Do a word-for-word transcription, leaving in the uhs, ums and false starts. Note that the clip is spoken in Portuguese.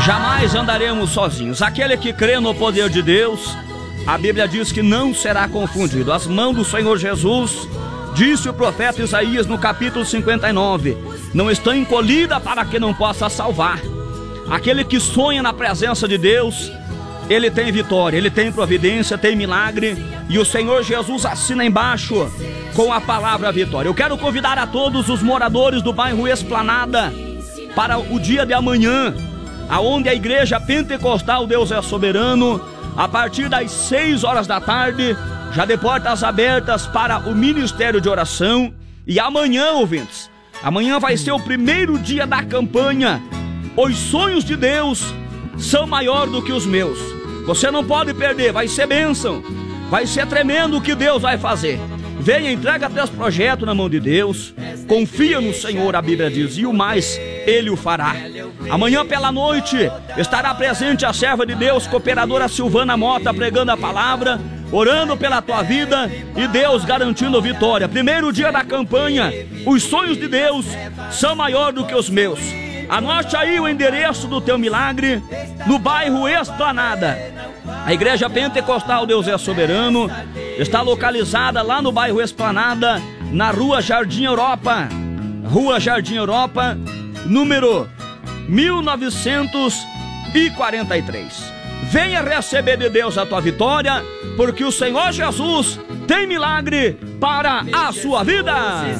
Jamais andaremos sozinhos. Aquele que crê no poder de Deus, a Bíblia diz que não será confundido. As mãos do Senhor Jesus, disse o profeta Isaías no capítulo cinquenta e nove, não estão encolhidas para que não possa salvar. Aquele que sonha na presença de Deus, ele tem vitória, ele tem providência, tem milagre. E o Senhor Jesus assina embaixo com a palavra vitória. Eu quero convidar a todos os moradores do bairro Esplanada para o dia de amanhã, aonde a igreja pentecostal Deus é Soberano, a partir das seis horas da tarde, já de portas abertas para o ministério de oração. E amanhã, ouvintes, amanhã vai ser o primeiro dia da campanha Os Sonhos de Deus São Maior do que os Meus. Você não pode perder, vai ser bênção, vai ser tremendo o que Deus vai fazer. Venha, entrega teus projetos na mão de Deus, confia no Senhor, a Bíblia diz, e o mais Ele o fará. Amanhã pela noite estará presente a serva de Deus, cooperadora Silvana Mota, pregando a palavra, orando pela tua vida e Deus garantindo vitória. Primeiro dia da campanha, Os Sonhos de Deus São Maior do que os Meus. Anote aí o endereço do teu milagre, no bairro Esplanada. A igreja pentecostal Deus é Soberano está localizada lá no bairro Esplanada, na rua Jardim Europa, rua Jardim Europa, número mil novecentos e quarenta e três. Venha receber de Deus a tua vitória, porque o Senhor Jesus tem milagre para a sua vida.